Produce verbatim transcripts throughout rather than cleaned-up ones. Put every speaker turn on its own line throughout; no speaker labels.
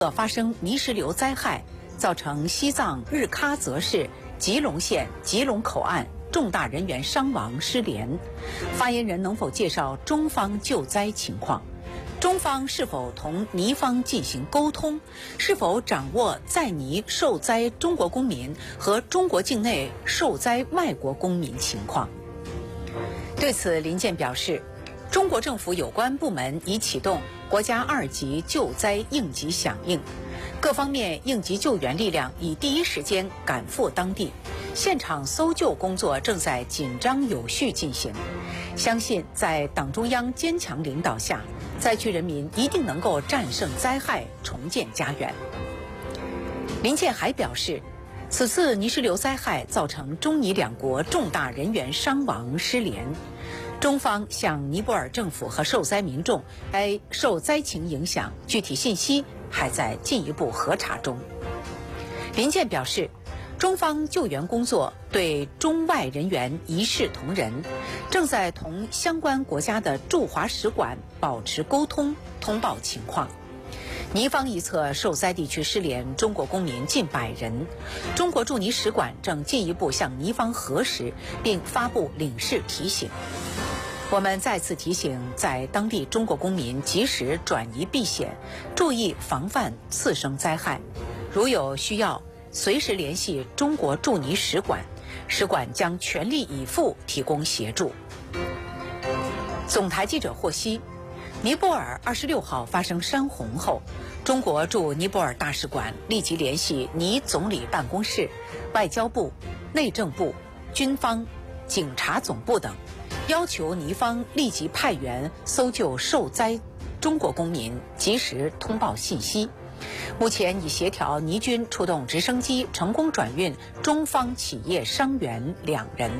发生泥石流灾害，造成西藏日喀则市吉隆县吉隆口岸重大人员伤亡失联。发言人能否介绍中方救灾情况？中方是否同尼方进行沟通？是否掌握在尼受灾中国公民和中国境内受灾外国公民情况？对此，林健表示，中国政府有关部门已启动国家二级救灾应急响应，各方面应急救援力量已第一时间赶赴当地，现场搜救工作正在紧张有序进行。相信在党中央坚强领导下，灾区人民一定能够战胜灾害，重建家园。林健还表示，此次泥石流灾害造成中尼两国重大人员伤亡失联，中方向尼泊尔政府和受灾民众该受灾情影响具体信息还在进一步核查中。林健表示，中方救援工作对中外人员一视同仁，正在同相关国家的驻华使馆保持沟通，通报情况。尼方一侧受灾地区失联中国公民近百人，中国驻尼使馆正进一步向尼方核实，并发布领事提醒。我们再次提醒在当地中国公民及时转移避险，注意防范次生灾害。如有需要，随时联系中国驻尼使馆，使馆将全力以赴提供协助。总台记者获悉，尼泊尔二十六号发生山洪后，中国驻尼泊尔大使馆立即联系尼总理办公室、外交部、内政部、军方、警察总部等，要求尼方立即派员搜救受灾中国公民，及时通报信息。目前已协调尼军出动直升机，成功转运中方企业伤员两人。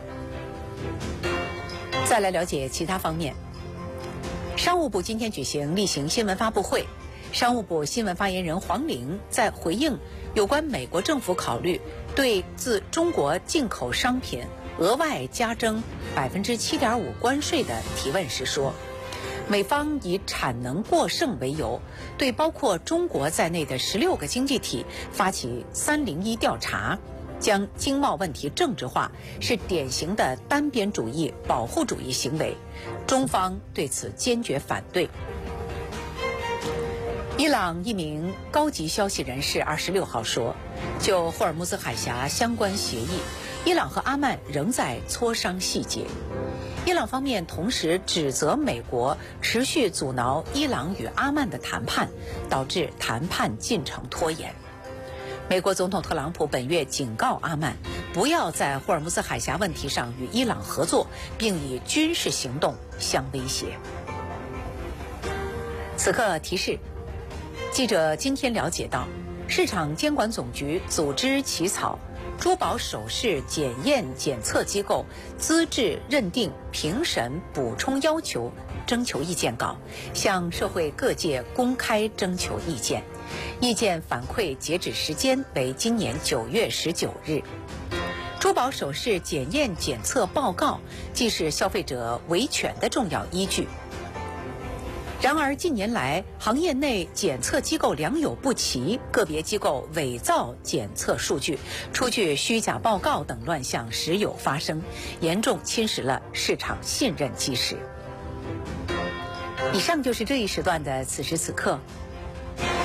再来了解其他方面。商务部今天举行例行新闻发布会，商务部新闻发言人黄玲在回应有关美国政府考虑对自中国进口商品额外加征百分之七点五关税的提问时说，美方以产能过剩为由，对包括中国在内的十六个经济体发起三零一调查，将经贸问题政治化，是典型的单边主义、保护主义行为。中方对此坚决反对。伊朗一名高级消息人士二十六号说，就霍尔木兹海峡相关协议，伊朗和阿曼仍在磋商细节。伊朗方面同时指责美国持续阻挠伊朗与阿曼的谈判，导致谈判进程拖延。美国总统特朗普本月警告阿曼，不要在霍尔木兹海峡问题上与伊朗合作，并以军事行动相威胁。此刻提示，记者今天了解到，市场监管总局组织起草珠宝首饰检验检测机构资质认定评审补充要求征求意见稿，向社会各界公开征求意见。意见反馈截止时间为今年九月十九日。珠宝首饰检验检测报告既是消费者维权的重要依据。然而近年来，行业内检测机构良莠不齐，个别机构伪造检测数据、出具虚假报告等乱象时有发生，严重侵蚀了市场信任基石。以上就是这一时段的此时此刻。